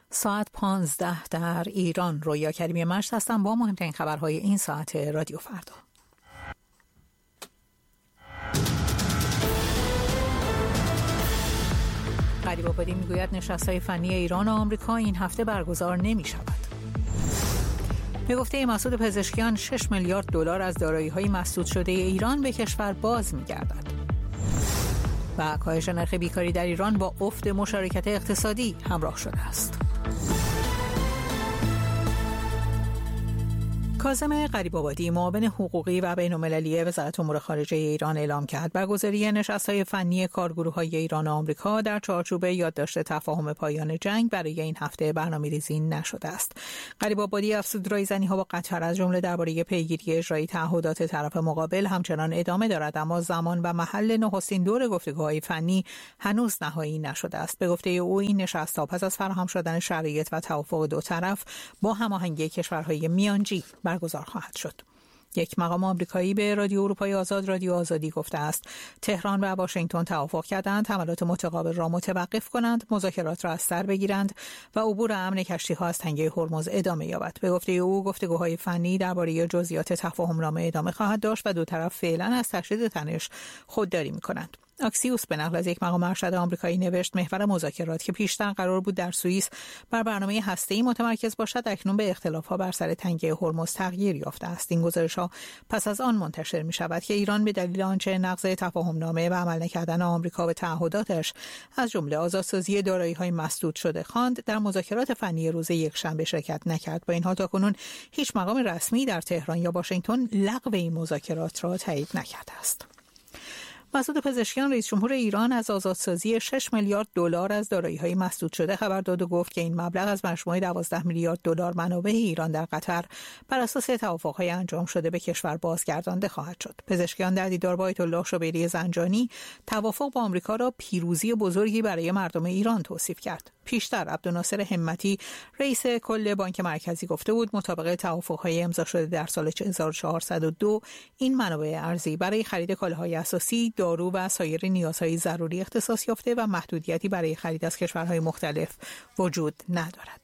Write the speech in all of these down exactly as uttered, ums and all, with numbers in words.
ساعت پانزده در ایران. رویا کریمی مشت هستم با مهمترین خبرهای این ساعت رادیو فردا. غریب‌آبادی میگوید نشست‌های فنی ایران و آمریکا این هفته برگزار نمی‌شود. به گفته مسعود پزشکیان شش میلیارد دلار از دارایی‌های مسدود شده ایران به کشور باز می‌گردد. و کاهش نرخ بیکاری در ایران با افت مشارکت اقتصادی همراه شده است. کاظم غریب‌آبادی معاون حقوقی و بین‌المللی وزارت امور خارجه ایران اعلام کرد برگزاری نشست‌های فنی کارگروه‌های ایران و آمریکا در چارچوب یادداشت تفاهم پایان جنگ برای این هفته برنامه‌ریزی نشده است. غریب‌آبادی افزود رایزنی‌ها با قطر از جمله درباره پیگیری اجرای تعهدات طرف مقابل همچنان ادامه دارد، اما زمان و محل نخستین دور گفتگوهای فنی هنوز نهایی نشده است. به گفته او این نشست‌ها پس از فراهم شدن شرایط و توافق دو طرف با هماهنگی کشورهای میانجی برگزار خواهد شد. یک مقام آمریکایی به رادیو اروپای آزاد رادیو آزادی گفته است تهران و واشنگتن توافق کردند حملات متقابل را متوقف کنند، مذاکرات را از سر بگیرند و عبور امن کشتی‌ها از تنگه هرمز ادامه یابد. به گفته او گفتگوهای فنی درباره جزئیات تفاهم‌نامه ادامه خواهد داشت و دو طرف فعلا از تشدید تنش خودداری می‌کنند. اکسیوس به نقل از یک مقام ارشد آمریکایی نوشت محور مذاکرات که پیشتر قرار بود در سوئیس بر برنامه هسته‌ای متمرکز باشد اکنون به اختلاف‌ها بر سر تنگه هرمز تغییر یافته است. این گزارش‌ها پس از آن منتشر می‌شود که ایران به دلیل آنچه نقض تفاهم‌نامه و عمل نکردن آمریکا به تعهداتش از جمله آزادسازی دارایی‌های مسدود شده خواند در مذاکرات فنی روز یکشنبه شرکت نکرد. با این حال تاکنون هیچ مقام رسمی در تهران یا واشنگتن لغو این مذاکرات را تایید نکرده است. مسعود پزشکیان رئیس جمهور ایران از آزادسازی شش میلیارد دلار از دارایی‌های مسدود شده خبر داد و گفت که این مبلغ از مجموع دوازده میلیارد دلار منابع ایران در قطر بر اساس توافق‌های انجام شده به کشور بازگردانده خواهد شد. پزشکیان در دیدار با آیت الله شبیری زنجانی توافق با آمریکا را پیروزی بزرگی برای مردم ایران توصیف کرد. پیشتر عبدالناصر همتی رئیس کل بانک مرکزی گفته بود مطابق توافق‌های امضا شده در سال هزار و چهارصد و دو این منابع ارزی برای خرید کالاهای اساسی، دارو و سایر نیازهای ضروری اختصاص یافته و محدودیتی برای خرید از کشورهای مختلف وجود ندارد.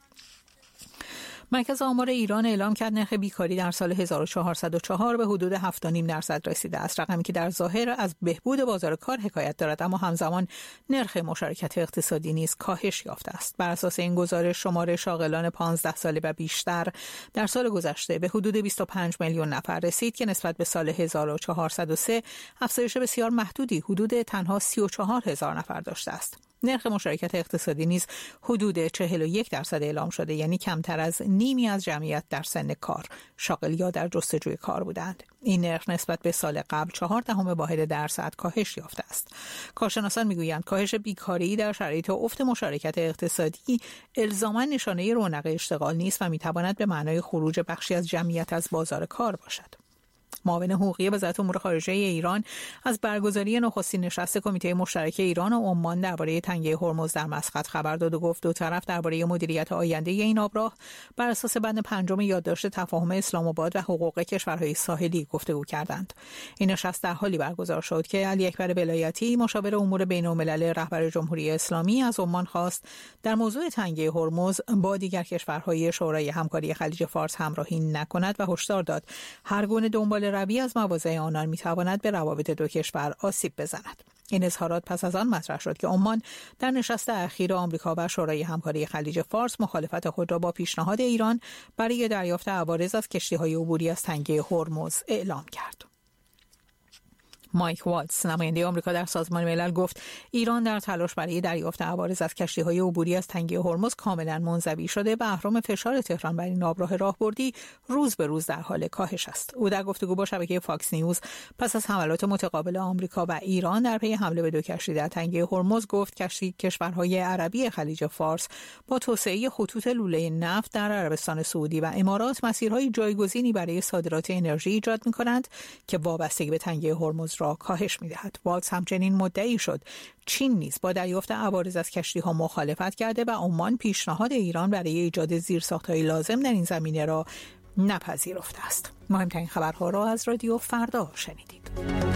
مرکز آمار ایران اعلام کرد نرخ بیکاری در سال هزار و چهارصد و چهار به حدود هفت و نیم درصد رسیده است، رقمی که در ظاهر از بهبود بازار کار حکایت دارد، اما همزمان نرخ مشارکت اقتصادی نیز کاهش یافته است. بر اساس این گزارش شمار شاغلان پانزده ساله و بیشتر در سال گذشته به حدود بیست و پنج میلیون نفر رسید که نسبت به سال هزار و چهارصد و سه افزایش بسیار محدودی حدود تنها سی و چهار هزار نفر داشته است. نرخ مشارکت اقتصادی نیز حدود چهل و یک درصد اعلام شده، یعنی کمتر از نیمی از جمعیت در سن کار شاغل یا در جستجوی کار بودند. این نرخ نسبت به سال قبل چهار دهم واحد درصد کاهش یافته است. کارشناسان میگویند کاهش بیکاری در شرایط افت مشارکت اقتصادی الزاما نشانه رونق اشتغال نیست و میتواند به معنای خروج بخشی از جمعیت از بازار کار باشد. معاون حقوقی وزارت امور خارجه ایران از برگزاری نخستین نشست کمیته مشترک ایران و عمان درباره تنگه هرمز در مسقط خبر داد و گفت دو طرف درباره مدیریت آینده این آبراه بر اساس بند پنجم یادداشت تفاهم اسلام آباد و حقوق کشورهای ساحلی گفتگو کردند. این نشست در حالی برگزار شد که علی اکبر ولایتی مشاور امور بین‌الملل رهبر جمهوری اسلامی از عمان خواست در موضوع تنگه هرمز با دیگر کشورهای شورای همکاری خلیج فارس همراهی نکند و هشدار داد هر گونه دنبال روی از مواضع آنان میتواند به روابط دو کشور آسیب بزند. این اظهارات پس از آن مطرح شد که عمان در نشست اخیر آمریکا و شورای همکاری خلیج فارس مخالفت خود را با پیشنهاد ایران برای دریافت عوارض از کشتی‌های عبوری از تنگه هرمز اعلام کرد. مایک والتز نماینده آمریکا در سازمان ملل گفت ایران در تلاش برای دریافت عوارض از کشتی‌های عبوری از تنگه هرمز کاملا منزوی شده و اهرام فشار تهران بر این آبراه راهبردی روز به روز در حال کاهش است. او در گفتگو با شبکه فاکس نیوز پس از حملات متقابل آمریکا و ایران در پی حمله به دو کشتی در تنگه هرمز گفت کشتی کشورهای عربی خلیج فارس با توسعه خطوط لوله نفت در عربستان سعودی و امارات مسیرهای جایگزینی برای صادرات انرژی ایجاد می‌کنند که وابستگی به تنگه هرمز را کاهش می‌دهد. والتز همچنین مدعی شد چین نیز با دریافت عوارض از کشتی‌ها مخالفت کرده و عمان پیشنهاد ایران برای ایجاد زیرساخت‌های لازم در این زمینه را نپذیرفته است. مهمترین خبرها را از رادیو فردا شنیدید.